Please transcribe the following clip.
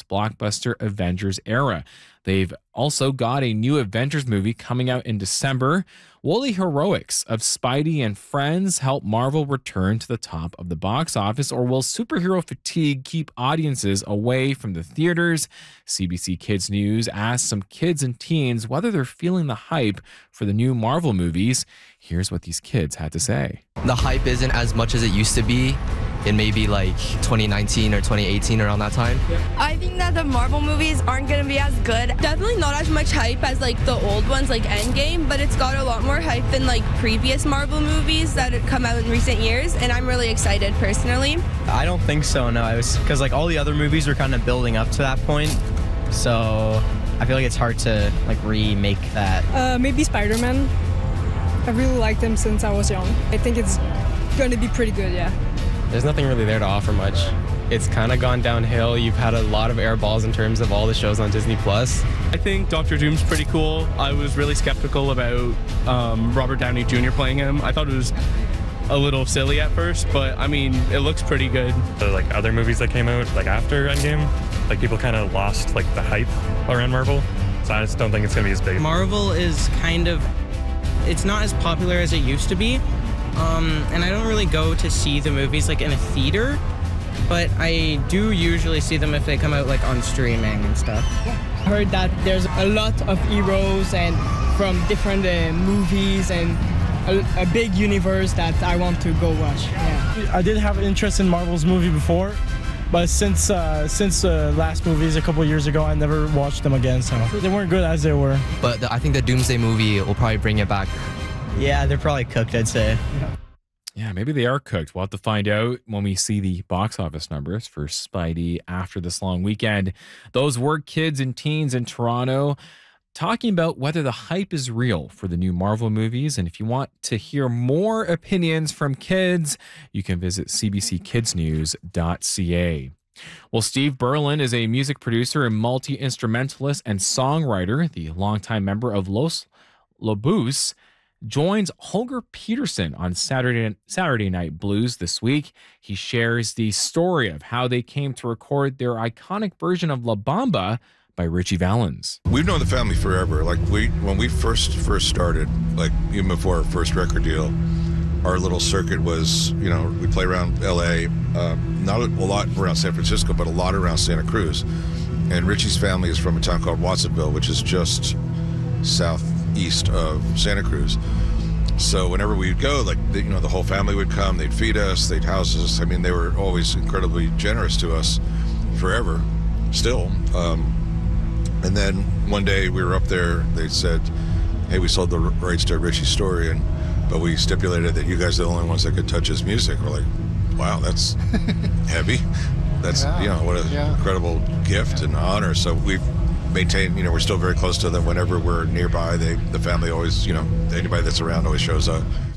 blockbuster Avengers era. They've also got a new Avengers movie coming out in December. Will the heroics of Spidey and friends help Marvel return to the top of the box office, or will superhero fatigue keep audiences away from the theaters? CBC Kids News asked some kids and teens whether they're feeling the hype for the new Marvel movies. Here's what these kids had to say. The hype isn't as much as it used to be in maybe like 2019 or 2018, around that time. I think that the Marvel movies aren't going to be as good. Definitely not as much hype as like the old ones like Endgame, but it's got a lot more hype than like previous Marvel movies that have come out in recent years, and I'm really excited personally. I don't think so, no. It was because like all the other movies were kind of building up to that point, so I feel like it's hard to like remake that. Maybe Spider-Man. I really liked him since I was young. I think it's going to be pretty good, yeah. There's nothing really there to offer much. It's kind of gone downhill. You've had a lot of air balls in terms of all the shows on Disney+. I think Doctor Doom's pretty cool. I was really skeptical about Robert Downey Jr. playing him. I thought it was a little silly at first, but I mean, it looks pretty good. The like other movies that came out like after Endgame, like people kind of lost like the hype around Marvel. So I just don't think it's gonna be as big. Marvel is kind of, it's not as popular as it used to be. And I don't really go to see the movies like in a theater, but I do usually see them if they come out like on streaming and stuff. Heard that there's a lot of heroes and from different movies and a big universe that I want to go watch. Yeah. I did have an interest in Marvel's movie before, but since the last movies a couple years ago, I never watched them again, so they weren't good as they were. But I think the Doomsday movie will probably bring it back. Yeah, they're probably cooked, I'd say. Yeah, maybe they are cooked. We'll have to find out when we see the box office numbers for Spidey after this long weekend. Those were kids and teens in Toronto talking about whether the hype is real for the new Marvel movies. And if you want to hear more opinions from kids, you can visit cbckidsnews.ca. Well, Steve Berlin is a music producer and multi-instrumentalist and songwriter. The longtime member of Los Lobos joins Holger Peterson on Saturday Night Blues this week. He shares the story of how they came to record their iconic version of La Bamba by Richie Valens. We've known the family forever. Like when we first started, like even before our first record deal, our little circuit was, we play around LA, not a lot around San Francisco, but a lot around Santa Cruz. And Richie's family is from a town called Watsonville, which is just southeast of Santa Cruz. So whenever we'd go, like, the whole family would come, they'd feed us, they'd house us. I mean, they were always incredibly generous to us forever, still. And then one day we were up there, they said, hey, we sold the rights to Richie's story, but we stipulated that you guys are the only ones that could touch his music. We're like, wow, that's heavy. That's, what an incredible gift and honor. So we've maintained, we're still very close to them. Whenever we're nearby, the family always, anybody that's around always shows up.